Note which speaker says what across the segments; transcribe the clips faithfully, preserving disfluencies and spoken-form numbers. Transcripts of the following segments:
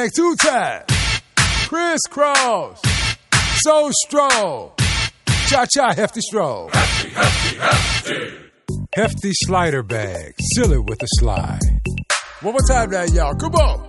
Speaker 1: Zigzag, two-tap, crisscross, so stroll, cha-cha, hefty stroll.
Speaker 2: Hefty, hefty, hefty.
Speaker 1: Hefty slider bag, seal it with a slide. One more time now, y'all, come on.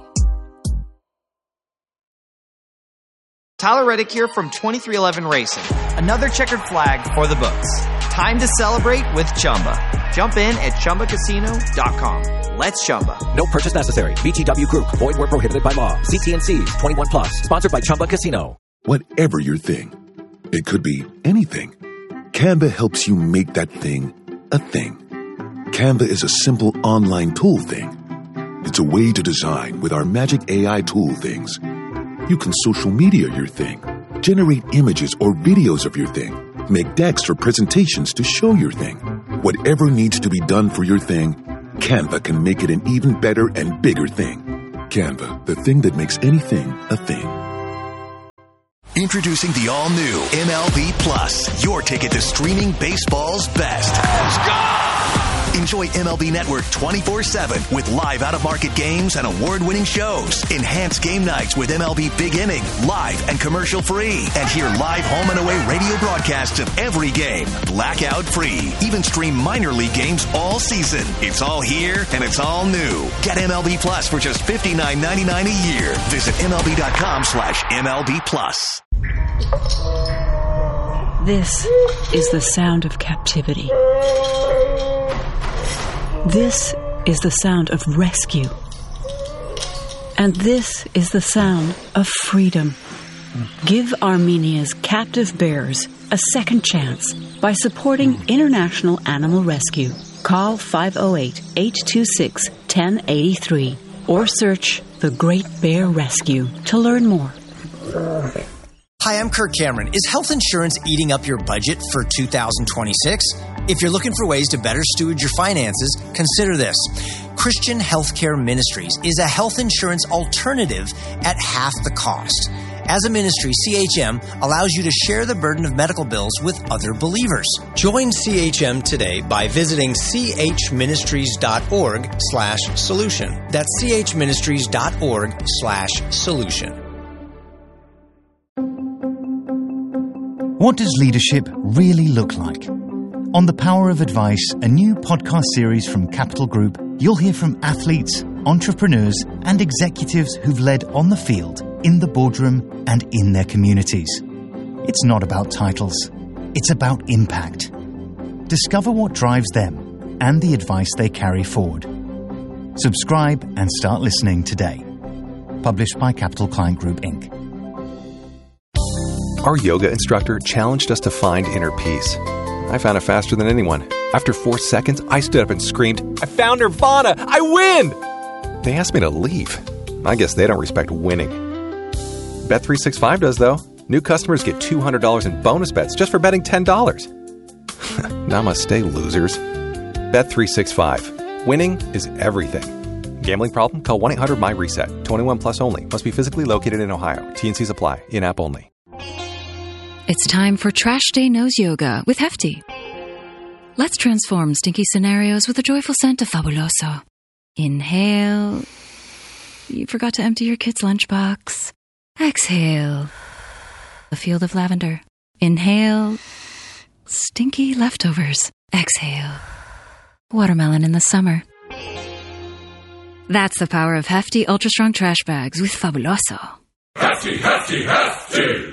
Speaker 3: Tyler Reddick here from twenty-three eleven Racing. Another checkered flag for the books. Time to celebrate with Chumba. Jump in at Chumba Casino dot com. Let's Chumba.
Speaker 4: No purchase necessary. V G W Group. Void where prohibited by law. See T and C's. twenty-one plus. Sponsored by Chumba Casino.
Speaker 5: Whatever your thing, it could be anything. Canva helps you make that thing a thing. Canva is a simple online tool thing. It's a way to design with our magic A I tool things. You can social media your thing, generate images or videos of your thing, make decks or presentations to show your thing. Whatever needs to be done for your thing, Canva can make it an even better and bigger thing. Canva, the thing that makes anything a thing.
Speaker 6: Introducing the all-new M L B Plus, your ticket to streaming baseball's best. Let's go! Enjoy M L B Network twenty-four seven with live out-of-market games and award-winning shows. Enhance game nights with M L B Big Inning, live and commercial-free. And hear live home and away radio broadcasts of every game, blackout-free. Even stream minor league games all season. It's all here and it's all new. Get M L B Plus for just fifty-nine ninety-nine a year. Visit MLB.com slash MLB Plus.
Speaker 7: This is the sound of captivity. This is the sound of rescue. And this is the sound of freedom. Give Armenia's captive bears a second chance by supporting International Animal Rescue. Call five oh eight, eight two six, one oh eight three or search The Great Bear Rescue to learn more.
Speaker 8: Hi, I'm Kirk Cameron. Is health insurance eating up your budget for two thousand twenty-six? If you're looking for ways to better steward your finances, consider this. Christian Healthcare Ministries is a health insurance alternative at half the cost. As a ministry, C H M allows you to share the burden of medical bills with other believers. Join C H M today by visiting chministries.org slash solution. That's chministries.org slash solution.
Speaker 9: What does leadership really look like? On The Power of Advice, a new podcast series from Capital Group, you'll hear from athletes, entrepreneurs, and executives who've led on the field, in the boardroom, and in their communities. It's not about titles. It's about impact. Discover what drives them and the advice they carry forward. Subscribe and start listening today. Published by Capital Client Group, Incorporated.
Speaker 10: Our yoga instructor challenged us to find inner peace. I found it faster than anyone. After four seconds, I stood up and screamed, "I found Nirvana! I win!" They asked me to leave. I guess they don't respect winning. Bet three sixty-five does, though. New customers get two hundred dollars in bonus bets just for betting ten dollars. Namaste, losers. Bet three sixty-five. Winning is everything. Gambling problem? Call one eight hundred my reset. twenty-one plus only. Must be physically located in Ohio. T and C's apply. In-app only.
Speaker 11: It's time for Trash Day Nose Yoga with Hefty. Let's transform stinky scenarios with a joyful scent of Fabuloso. Inhale. You forgot to empty your kid's lunchbox. Exhale. A field of lavender. Inhale. Stinky leftovers. Exhale. Watermelon in the summer. That's the power of Hefty Ultra Strong Trash Bags with Fabuloso.
Speaker 2: Hefty, hefty, hefty.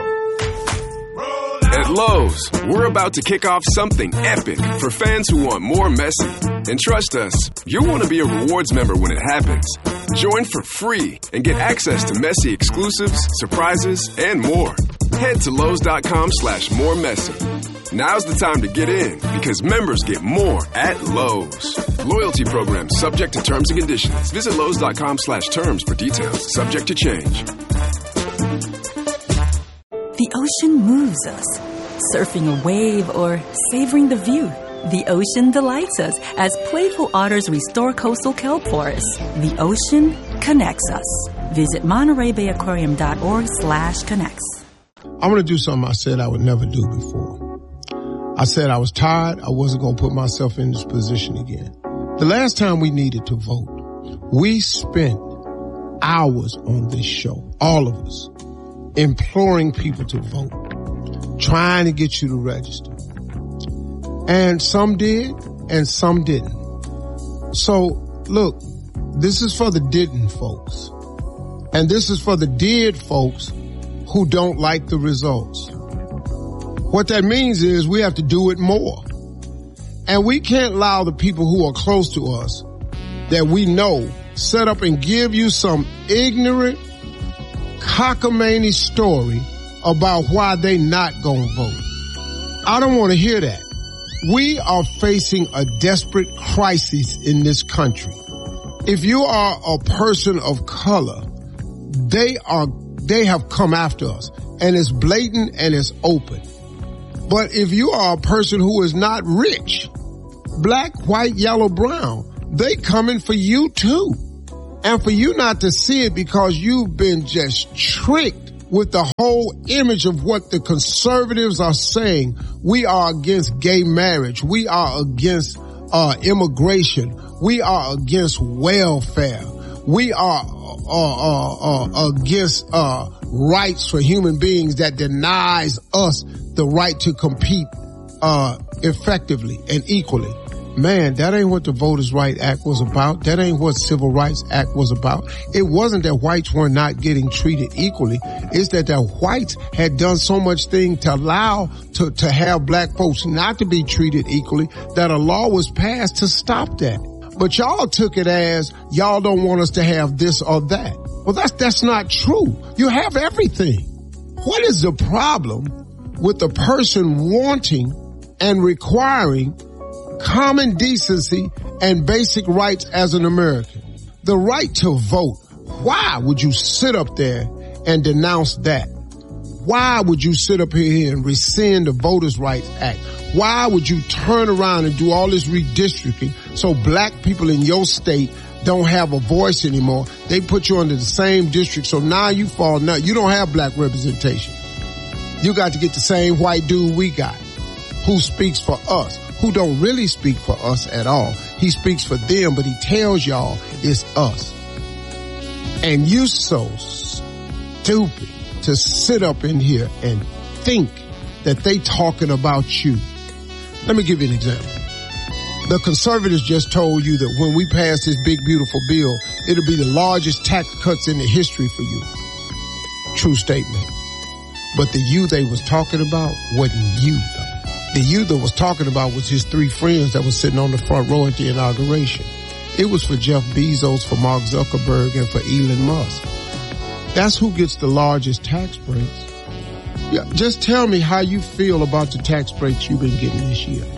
Speaker 12: At Lowe's, we're about to kick off something epic for fans who want more Messi. And trust us, you'll want to be a rewards member when it happens. Join for free and get access to Messi exclusives, surprises, and more. Head to Lowe's.com slash more Messi. Now's the time to get in because members get more at Lowe's. Loyalty program subject to terms and conditions. Visit Lowe's.com slash terms for details. Subject to change.
Speaker 13: The ocean moves us, surfing a wave or savoring the view. The ocean delights us as playful otters restore coastal kelp forests. The ocean connects us. Visit Monterey Bay Aquarium dot org slash connects.
Speaker 14: I'm going to do something I said I would never do before. I said I was tired. I wasn't going to put myself in this position again. The last time we needed to vote, we spent hours on this show, all of us, imploring people to vote, trying to get you to register. And some did and some didn't. So, look, this is for the didn't folks. And this is for the did folks who don't like the results. What that means is we have to do it more. And we can't allow the people who are close to us that we know set up and give you some ignorant, cockamamie story about why they not gonna vote. I don't want to hear that. We are facing a desperate crisis in this country. If you are a person of color, they are, they have come after us, and it's blatant and it's open. But if you are a person who is not rich, black, white, yellow, brown, they coming for you too. And for you not to see it because you've been just tricked with the whole image of what the conservatives are saying. We are against gay marriage. We are against uh immigration. We are against welfare. We are uh, uh, uh, against uh rights for human beings that denies us the right to compete uh effectively and equally. Man, that ain't what the Voters' Rights Act was about. That ain't what Civil Rights Act was about. It wasn't that whites were not getting treated equally. It's that the whites had done so much thing to allow to, to have black folks not to be treated equally that a law was passed to stop that. But y'all took it as y'all don't want us to have this or that. Well, that's, that's not true. You have everything. What is the problem with the person wanting and requiring common decency and basic rights as an American? The right to vote. Why would you sit up there and denounce that? Why would you sit up here and rescind the Voters' Rights Act? Why would you turn around and do all this redistricting so black people in your state don't have a voice anymore? They put you under the same district, so now you fall now. You don't have black representation. You got to get the same white dude we got who speaks for us, who don't really speak for us at all. He speaks for them, but he tells y'all it's us. And you so stupid to sit up in here and think that they talking about you. Let me give you an example. The conservatives just told you that when we pass this big, beautiful bill, it'll be the largest tax cuts in the history for you. True statement. But the you they was talking about wasn't you, though. The you that was talking about was his three friends that was sitting on the front row at the inauguration. It was for Jeff Bezos, for Mark Zuckerberg, and for Elon Musk. That's who gets the largest tax breaks. Yeah, just tell me how you feel about the tax breaks you've been getting this year.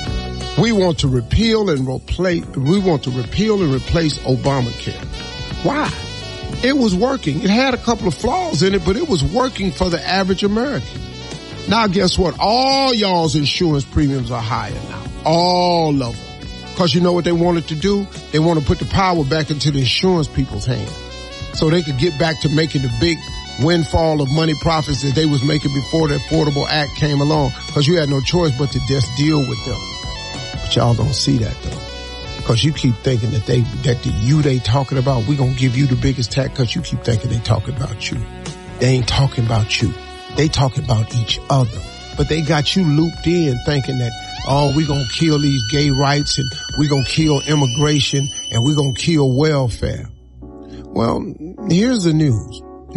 Speaker 14: We want to repeal and replace, we want to repeal and replace Obamacare. Why? It was working. It had a couple of flaws in it, but it was working for the average American. Now guess what? All y'all's insurance premiums are higher now. All of them. Because you know what they wanted to do? They want to put the power back into the insurance people's hands so they could get back to making the big windfall of money profits that they was making before the Affordable Act came along, because you had no choice but to just deal with them. But y'all don't see that though, because you keep thinking that they that the you they talking about, we gonna give you the biggest tax cuts. You keep thinking they talking about you. They ain't talking about you. They talking about each other. But they got you looped in thinking that, oh, we gonna kill these gay rights and we gonna kill immigration and we gonna kill welfare. Well, here's the news.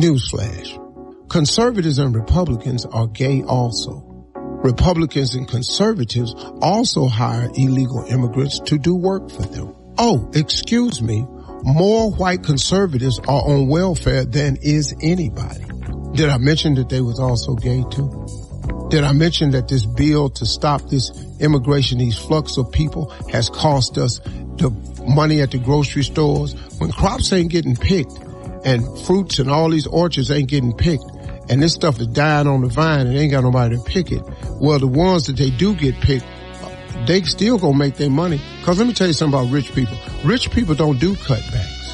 Speaker 14: Newsflash. Conservatives and Republicans are gay also. Republicans and conservatives also hire illegal immigrants to do work for them. Oh, excuse me. More white conservatives are on welfare than is anybody. Did I mention that they was also gay too? Did I mention that this bill to stop this immigration, these flux of people, has cost us the money at the grocery stores? When crops ain't getting picked and fruits and all these orchards ain't getting picked and this stuff is dying on the vine and ain't got nobody to pick it, well, the ones that they do get picked, they still gonna make their money. Cause let me tell you something about rich people. Rich people don't do cutbacks.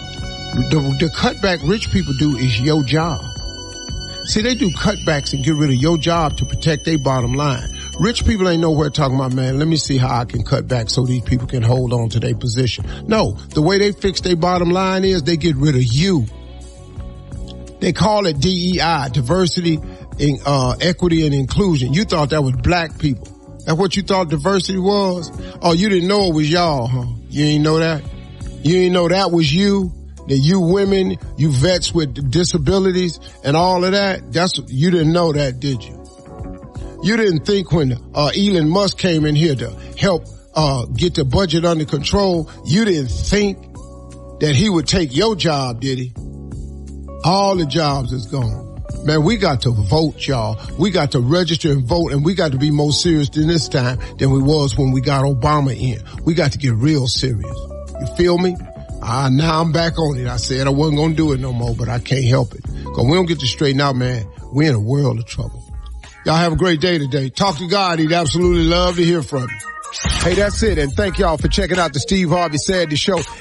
Speaker 14: The, the cutback rich people do is your job. See, they do cutbacks and get rid of your job to protect their bottom line. Rich people ain't nowhere talking about, man, let me see how I can cut back so these people can hold on to their position. No, the way they fix their bottom line is they get rid of you. They call it D E I, diversity, uh, equity, and inclusion. You thought that was black people. That's what you thought diversity was? Oh, you didn't know it was y'all, huh? You didn't know that? You didn't know that was you? That you women, you vets with disabilities and all of that? That's, you didn't know that, did you? You didn't think when, uh, Elon Musk came in here to help, uh, get the budget under control, you didn't think that he would take your job, did he? All the jobs is gone. Man, we got to vote, y'all. We got to register and vote, and we got to be more serious than this time than we was when we got Obama in. We got to get real serious. You feel me? Ah, now I'm back on it. I said I wasn't going to do it no more, but I can't help it. Because we don't get to straighten out, man, we're in a world of trouble. Y'all have a great day today. Talk to God. He'd absolutely love to hear from you. Hey, that's it. And thank y'all for checking out the Steve Harvey Saturday Show.